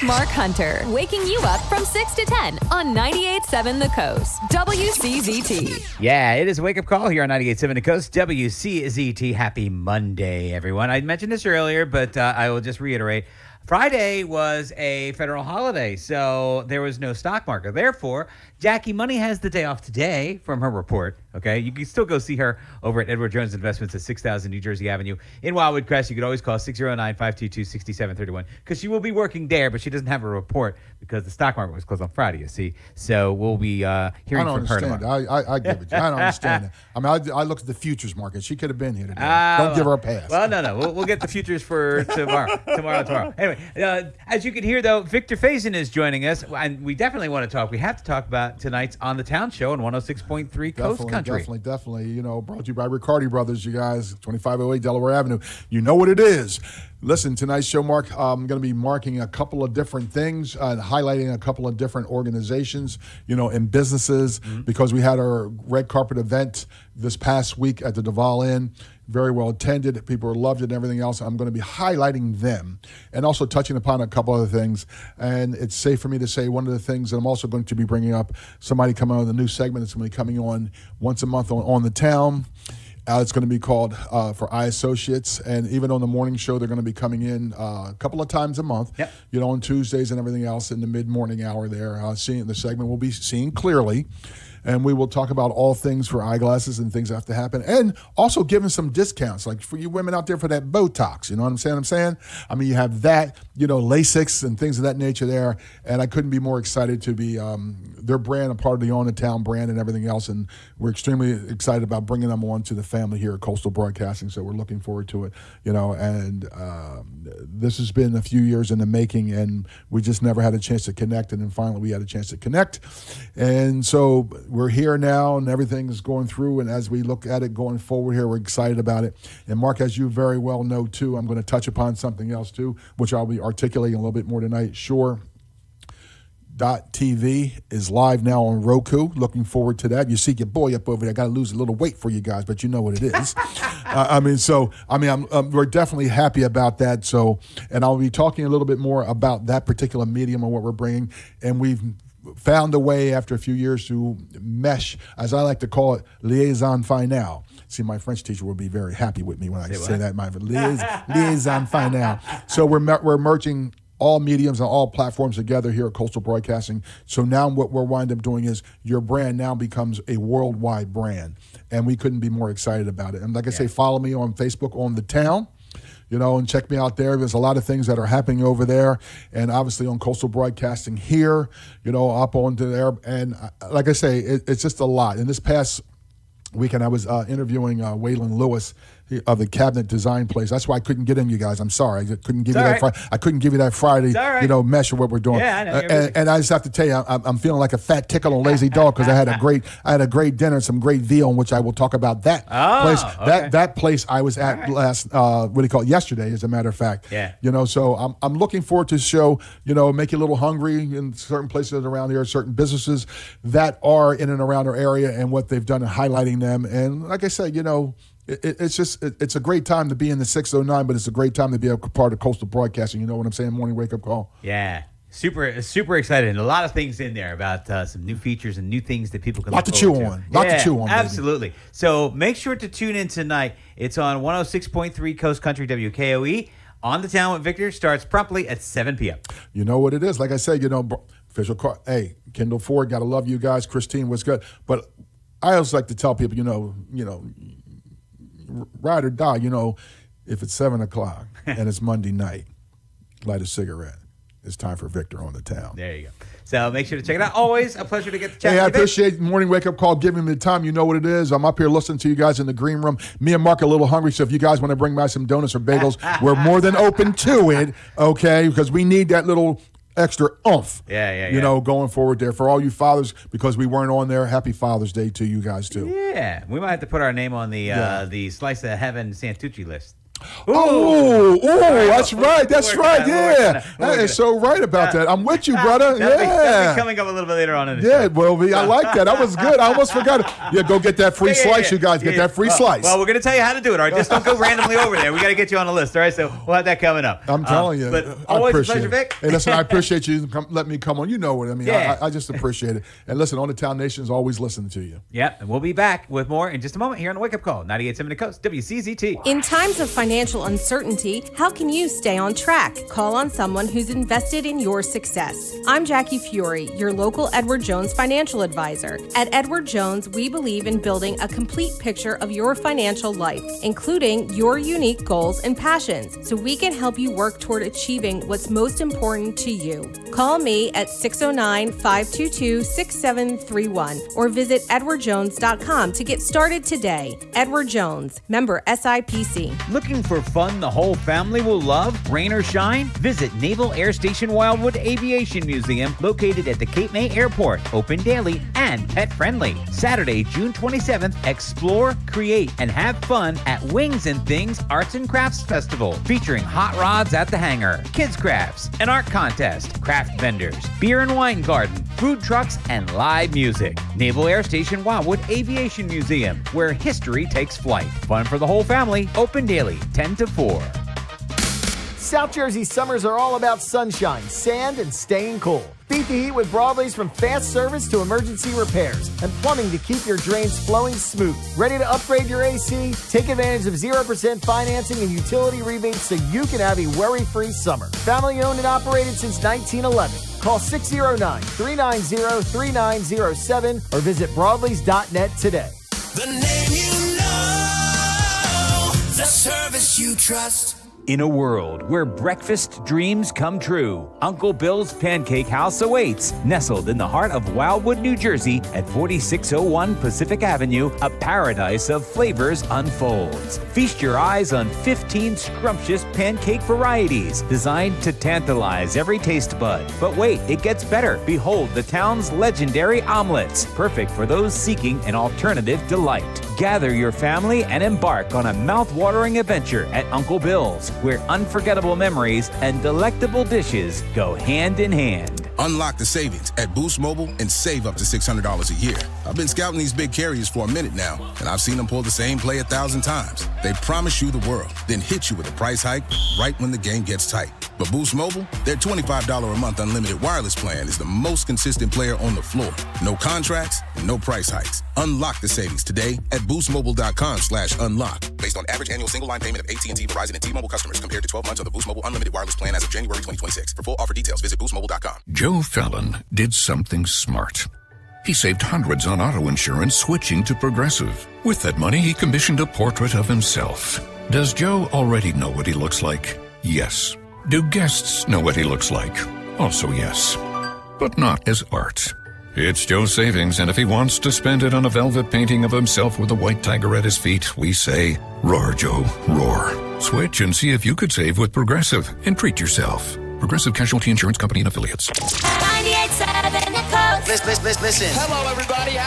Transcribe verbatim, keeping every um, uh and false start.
Mark Hunter, waking you up from six to ten on ninety-eight point seven The Coast, W C Z T. Yeah, it is a wake-up call here on ninety-eight point seven The Coast, W C Z T. Happy Monday, everyone. I mentioned this earlier, but uh, I will just reiterate. Friday was a federal holiday, so there was no stock market. Therefore, Jackie Money has the day off today from her report, okay? You can still go see her over at Edward Jones Investments at six thousand New Jersey Avenue in Wildwood Crest. You could always call six oh nine, five two two, six seven three one because she will be working there, but she doesn't have a report because the stock market was closed on Friday, you see. So we'll be uh, hearing from her tomorrow. I don't understand. I, I give it to you. I don't understand that. I mean, I, I looked at the futures market. She could have been here today. Uh, don't give her a pass. Well, no, no. We'll, we'll get the futures for tomorrow. tomorrow, tomorrow. Anyway, uh, as you can hear, though, Victor Faison is joining us, and we definitely want to talk. We have to talk about tonight's On the Town show on one oh six point three Coast Country. Definitely, definitely. You know, brought to you by Riccardi Brothers, you guys, twenty-five oh eight Delaware Avenue. You know what it is. Listen, tonight's show, Mark, I'm going to be marking a couple of different things, uh, highlighting a couple of different organizations, you know, and businesses, mm-hmm. because we had our red carpet event this past week at the Duval Inn. Very well attended. People loved it and everything else. I'm going to be highlighting them and also touching upon a couple other things. And it's safe for me to say one of the things that I'm also going to be bringing up, somebody coming on with a new segment that's going to be coming on once a month on, on the town. Uh, it's going to be called uh, for iAssociates, and even on the morning show, they're going to be coming in uh, a couple of times a month. Yep. You know, on Tuesdays and everything else in the mid-morning hour. There, uh, seeing the segment will be Seeing Clearly, and we will talk about all things for eyeglasses and things that have to happen, and also giving some discounts, like for you women out there for that Botox. You know what I'm saying? I'm saying. I mean, you have that, you know, LASIX and things of that nature there, and I couldn't be more excited to be um, their brand, a part of the On the Town brand and everything else, and we're extremely excited about bringing them on to the family here at Coastal Broadcasting. So we're looking forward to it, you know. And um, this has been a few years in the making, and we just never had a chance to connect, and then finally we had a chance to connect, and so we're here now, and everything is going through. And as we look at it going forward here, we're excited about it. And Mark, as you very well know too, I'm going to touch upon something else too, which I'll be articulating a little bit more tonight. Sure. Dot T V is live now on Roku. Looking forward to that. You see your boy up over there. Got to lose a little weight for you guys, but you know what it is. uh, I mean, so I mean, I'm, um, we're definitely happy about that. So, and I'll be talking a little bit more about that particular medium and what we're bringing. And we've found a way after a few years to mesh, as I like to call it, liaison final. See, my French teacher will be very happy with me when I say, say that. My liaison, liaison final. So we're we're merging all mediums and all platforms together here at Coastal Broadcasting. So now what we're wind up doing is your brand now becomes a worldwide brand, and we couldn't be more excited about it. And like I yeah. say, follow me on Facebook on the town. You know, and check me out there. There's a lot of things that are happening over there. And obviously on Coastal Broadcasting here, you know, up onto there. And uh, like I say, it, it's just a lot. And this past weekend, I was uh, interviewing uh, Waylon Lewis of the Cabinet Design Place. That's why I couldn't get in, you guys. I'm sorry. I couldn't give it's you that. Right. Fri- I couldn't give you that Friday, right. you know, mesh of what we're doing. Yeah, I know. Uh, and, and I just have to tell you, I'm, I'm feeling like a fat tickle on lazy dog because I had a great, I had a great dinner, some great veal, in which I will talk about that oh, place. Okay. That that place I was at right. last. Uh, what do you call it? Yesterday, as a matter of fact. Yeah. You know, so I'm I'm looking forward to the show. You know, make you a little hungry in certain places around here, certain businesses that are in and around our area, and what they've done and highlighting them. And like I said, you know. It, it's just it, it's a great time to be in the six oh nine, but it's a great time to be a part of Coastal Broadcasting. You know what I'm saying? Morning wake up call. Yeah, super super excited, and a lot of things in there about uh, some new features and new things that people can. Lot look to chew to. on. Lot yeah, to chew on. Absolutely. Baby. So make sure to tune in tonight. It's on one oh six point three Coast Country W K O E. On the Town with Victor starts promptly at seven p.m. You know what it is? Like I said, you know, official car. Hey, Kendall Ford, gotta love you guys. Christine, what's good? But I always like to tell people, you know, you know. Ride or die, you know, if it's seven o'clock and it's Monday night, light a cigarette. It's time for Victor on the Town. There you go. So make sure to check it out. Always a pleasure to get the chat. Hey, I with appreciate the morning wake-up call, giving me the time. You know what it is. I'm up here listening to you guys in the green room. Me and Mark are a little hungry, so if you guys want to bring by some donuts or bagels, we're more than open to it, okay, because we need that little extra oomph, yeah, yeah, you yeah. know, going forward there. For all you fathers, because we weren't on there, happy Father's Day to you guys, too. Yeah, we might have to put our name on the Yeah. uh, the Slice of Heaven Santucci list. Oh, oh, that's right. That's We're right. gonna- we're Yeah. gonna- we're That gonna- is so right about that. I'm with you, brother. That'll be, that'll Yeah. be coming up a little bit later on in the Yeah, show. it will be. I like that. That was good. I almost forgot it. Yeah, go get that free Yeah, yeah, slice, yeah. you guys. Get Yeah. that free well, slice. Well, we're going to tell you how to do it, all right? Just don't go randomly over there. We got to get you on the list, all right? So we'll have that coming up. I'm telling Um, you. But I always a appreciate pleasure, it. Vic. Hey, listen, I appreciate you come, letting me come on. You know what I mean. Yeah. I, I just appreciate it. And listen, On the Town Nation is always listening to you. Yep, and we'll be back with more in just a moment here on the Wake Up Call, ninety-eight point seven The Coast, W C Z T. In times of financial uncertainty, how can you stay on track? Call on someone who's invested in your success. I'm Jackie Fiore, your local Edward Jones financial advisor. At Edward Jones, we believe in building a complete picture of your financial life, including your unique goals and passions, so we can help you work toward achieving what's most important to you. Call me at six oh nine, five two two, six seven three one or visit edward jones dot com to get started today. Edward Jones, member S I P C. Looking for fun the whole family will love, rain or shine? Visit Naval Air Station Wildwood Aviation Museum, located at the Cape May Airport, open daily and pet friendly. Saturday, June twenty-seventh, explore, create, and have fun at Wings and Things Arts and Crafts Festival, featuring hot rods at the hangar, kids crafts, an art contest, craft vendors, beer and wine garden, food trucks, and live music. Naval Air Station Wildwood Aviation Museum, where history takes flight. Fun for the whole family, open daily, ten to four. South Jersey summers are all about sunshine, sand, and staying cool. Beat the heat with Broadleys from fast service to emergency repairs and plumbing to keep your drains flowing smooth. Ready to upgrade your A C? Take advantage of zero percent financing and utility rebates so you can have a worry-free summer. Family owned and operated since nineteen eleven. Call six oh nine, three nine zero, three nine zero seven or visit broadleys dot net today. The name you know, the service you trust. In a world where breakfast dreams come true, Uncle Bill's Pancake House awaits. Nestled in the heart of Wildwood, New Jersey at forty-six oh one Pacific Avenue, a paradise of flavors unfolds. Feast your eyes on fifteen scrumptious pancake varieties designed to tantalize every taste bud. But wait, it gets better. Behold the town's legendary omelets, perfect for those seeking an alternative delight. Gather your family and embark on a mouth-watering adventure at Uncle Bill's, where unforgettable memories and delectable dishes go hand in hand. Unlock the savings at Boost Mobile and save up to six hundred dollars a year. I've been scouting these big carriers for a minute now, and I've seen them pull the same play a thousand times. They promise you the world, then hit you with a price hike right when the game gets tight. But Boost Mobile, their twenty-five dollars a month unlimited wireless plan is the most consistent player on the floor. No contracts, no price hikes. Unlock the savings today at boostmobile.com slash unlock. Based on average annual single line payment of A T and T, Verizon, and T-Mobile customers compared to twelve months on the Boost Mobile unlimited wireless plan as of January twenty twenty-six. For full offer details, visit boost mobile dot com. Joe Fallon did something smart. He saved hundreds on auto insurance switching to Progressive. With that money, he commissioned a portrait of himself. Does Joe already know what he looks like? Yes. Do guests know what he looks like? Also yes. But not as art. It's Joe's savings, and if he wants to spend it on a velvet painting of himself with a white tiger at his feet, we say, roar, Joe, roar. Switch and see if you could save with Progressive and treat yourself. Progressive Casualty Insurance Company and Affiliates. ninety-eight point seven The Coast. Listen, listen, listen. Hello, everybody.